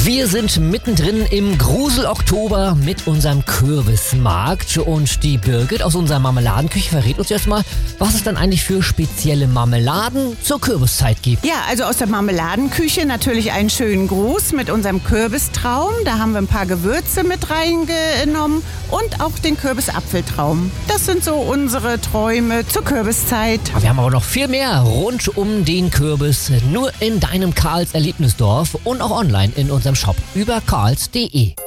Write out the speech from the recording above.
Wir sind mittendrin im Grusel-Oktober mit unserem Kürbismarkt und die Birgit aus unserer Marmeladenküche verrät uns jetzt mal, was es dann eigentlich für spezielle Marmeladen zur Kürbiszeit gibt. Ja, also aus der Marmeladenküche natürlich einen schönen Gruß mit unserem Kürbistraum. Da haben wir ein paar Gewürze mit reingenommen und auch den Kürbisapfeltraum. Das sind so unsere Träume zur Kürbiszeit. Wir haben aber noch viel mehr rund um den Kürbis, nur in deinem Karls Erlebnisdorf und auch online in unserem Shop über karls.de.